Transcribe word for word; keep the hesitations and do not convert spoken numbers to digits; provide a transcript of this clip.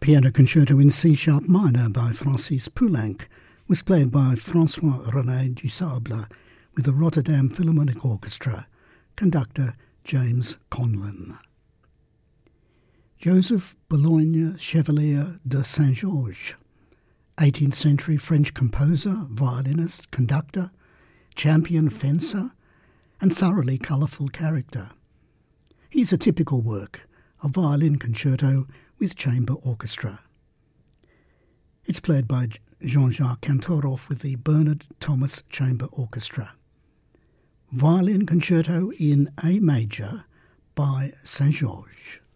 Piano Concerto in C-sharp minor by Francis Poulenc was played by François-René Dusable with the Rotterdam Philharmonic Orchestra, conductor James Conlon. Joseph Boulogne Chevalier de Saint-Georges, eighteenth century French composer, violinist, conductor, champion fencer, and thoroughly colourful character. He's a typical work, a violin concerto with chamber orchestra. It's played by Jean-Jacques Kantorov with the Bernard Thomas Chamber Orchestra. Violin concerto in A major by Saint-Georges.